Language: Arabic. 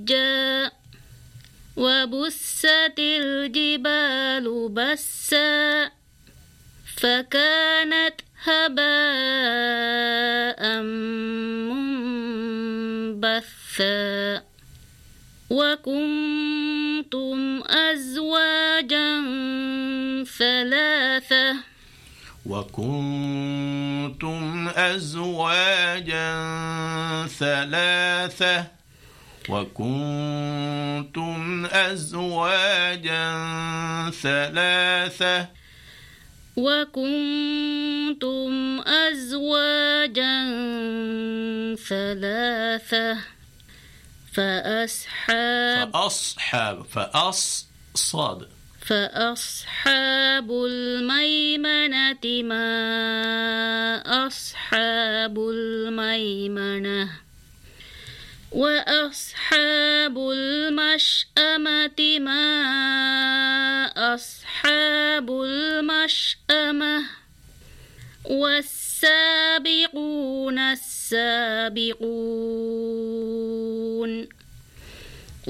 جاء وبست الجبال بسا فكانت هباء منبثا وكنتم أزواجا ثلاثة وكنتم أزواجا ثلاثة وكنتم أزواجا ثلاثة وكنتم أزواجا ثلاثة فأصحاب الميمنة ما أصحاب الميمنة وأصحاب المشأمة ما أصحاب المشأمة والسابقون السابقون